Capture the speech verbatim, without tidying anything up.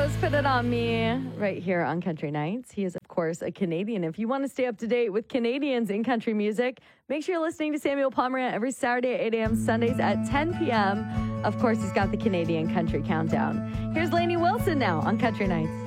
Rose, Put It On Me, right here on Country Nights. He is, of course, a Canadian. If you want to stay up to date with Canadians in country music, make sure you're listening to Samuel Pomerant every Saturday at eight a.m., Sundays at ten p.m. Of course, he's got the Canadian Country Countdown. Here's Lainey Wilson now on Country Nights.